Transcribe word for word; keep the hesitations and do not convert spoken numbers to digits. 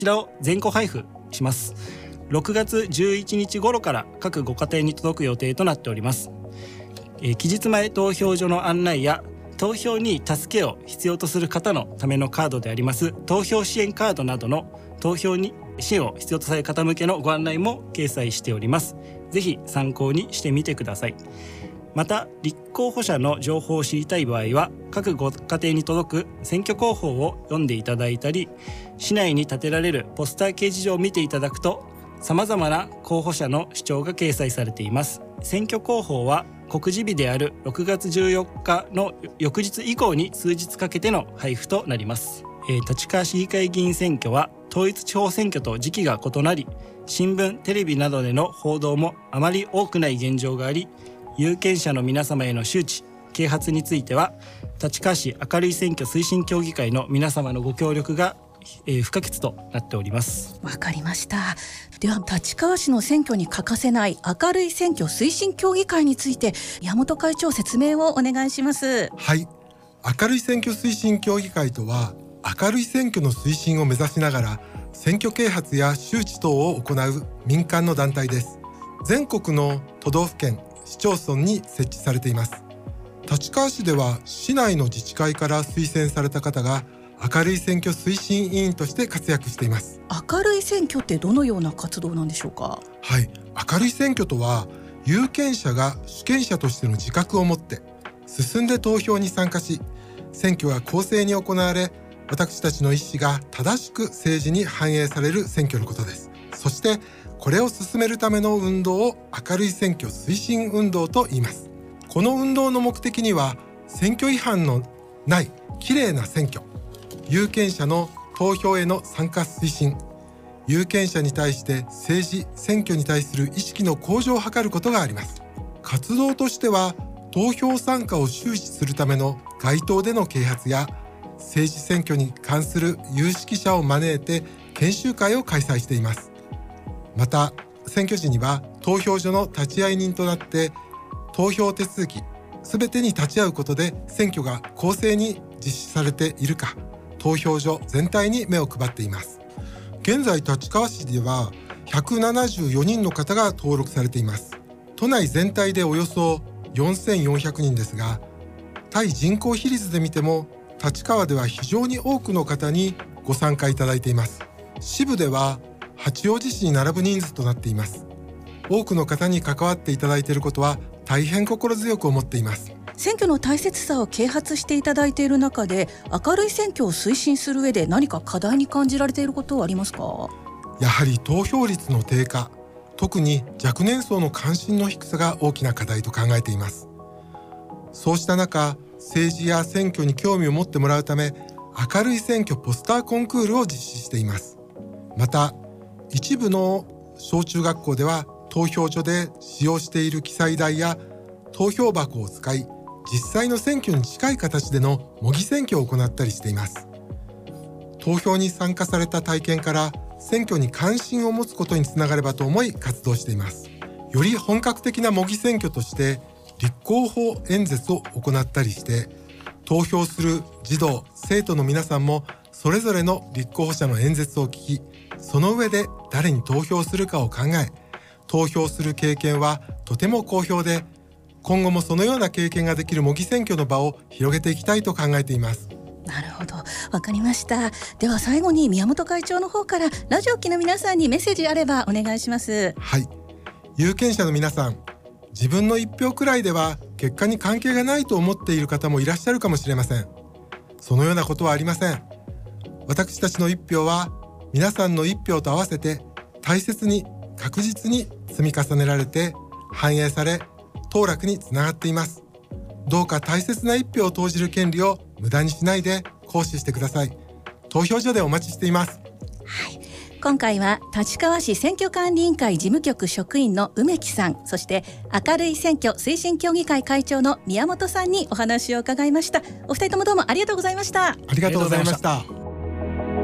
ちらを全戸配布します。ろくがつじゅういちにち頃から各ご家庭に届く予定となっております。えー、期日前投票所の案内や投票に助けを必要とする方のためのカードであります投票支援カードなどの投票に支援を必要とされる方向けのご案内も掲載しております。ぜひ参考にしてみてください。また立候補者の情報を知りたい場合は各ご家庭に届く選挙広報を読んでいただいたり、市内に立てられるポスター掲示場を見ていただくとさまざまな候補者の主張が掲載されています。選挙広報は告示日であるろくがつじゅうよっかの翌日以降に数日かけての配布となります。えー、立川市議会議員選挙は統一地方選挙と時期が異なり、新聞テレビなどでの報道もあまり多くない現状があり、有権者の皆様への周知啓発については立川市明るい選挙推進協議会の皆様のご協力が、えー、不可欠となっております。 わかりました。では立川市の選挙に欠かせない明るい選挙推進協議会について山本会長説明をお願いします。 はい、明るい選挙推進協議会とは明るい選挙の推進を目指しながら選挙啓発や周知等を行う民間の団体です。全国の都道府県市町村に設置されています。立川市では市内の自治会から推薦された方が明るい選挙推進委員として活躍しています。 明るい選挙ってどのような活動なんでしょうか？ はい、明るい選挙とは有権者が主権者としての自覚を持って進んで投票に参加し、選挙が公正に行われ私たちの意思が正しく政治に反映される選挙のことです。そしてこれを進めるための運動を明るい選挙推進運動と言います。この運動の目的には選挙違反のないきれいな選挙、有権者の投票への参加推進、有権者に対して政治・選挙に対する意識の向上を図ることがあります。活動としては投票参加を周知するための街頭での啓発や政治選挙に関する有識者を招いて研修会を開催しています。また選挙時には投票所の立会人となって投票手続きすべてに立ち会うことで選挙が公正に実施されているか投票所全体に目を配っています。現在立川市ではひゃくななじゅうよにんの方が登録されています。都内全体でおよそよんせんよんひゃくにんですが、対人口比率で見ても立川では非常に多くの方にご参加いただいています。支部では八王子市に並ぶ人数となっています。多くの方に関わっていただいていることは大変心強く思っています。 選挙の大切さを啓発していただいている中で明るい選挙を推進する上で何か課題に感じられていることはありますか？ やはり投票率の低下、特に若年層の関心の低さが大きな課題と考えています。そうした中、政治や選挙に興味を持ってもらうため明るい選挙ポスターコンクールを実施しています。また一部の小中学校では投票所で使用している記載台や投票箱を使い実際の選挙に近い形での模擬選挙を行ったりしています。投票に参加された体験から選挙に関心を持つことにつながればと思い活動しています。より本格的な模擬選挙として立候補演説を行ったりして投票する児童生徒の皆さんもそれぞれの立候補者の演説を聞き、その上で誰に投票するかを考え、投票する経験はとても好評で、今後もそのような経験ができる模擬選挙の場を広げていきたいと考えています。 なるほど、わかりました。では最後に宮本会長の方からラジオ機の皆さんにメッセージあればお願いします。 はい、有権者の皆さん、自分の一票くらいでは結果に関係がないと思っている方もいらっしゃるかもしれません。そのようなことはありません。私たちの一票は皆さんの一票と合わせて大切に確実に積み重ねられて反映され当落につながっています。どうか大切な一票を投じる権利を無駄にしないで行使してください。投票所でお待ちしています。 はい、今回は立川市選挙管理委員会事務局職員の梅木さん、そして明るい選挙推進協議会会長の宮本さんにお話を伺いました。お二人ともどうもありがとうございました。 ありがとうございました。